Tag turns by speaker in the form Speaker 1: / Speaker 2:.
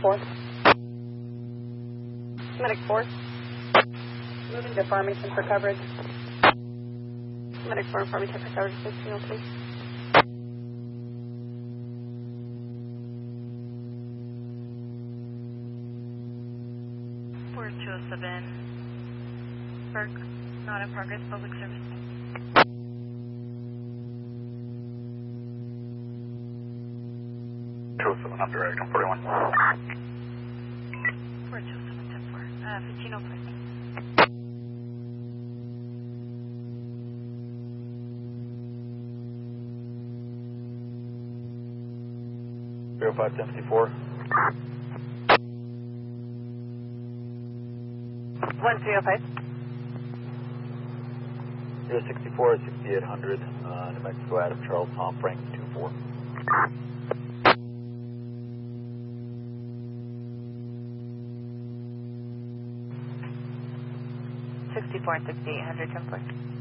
Speaker 1: 4. Medic 4. Moving to Farmington for coverage. Medic 4 and Farmington for coverage, 15, please.
Speaker 2: Four 207 Burke, not in progress, public service.
Speaker 3: 207, I'm direct on 41.
Speaker 2: 427, 10-4, 1505.
Speaker 3: 0574.
Speaker 1: 1305.
Speaker 3: 064, 6800, New Mexico, Adam Charles, Tom Frank, 24.
Speaker 1: 64 and 6800, 10-4.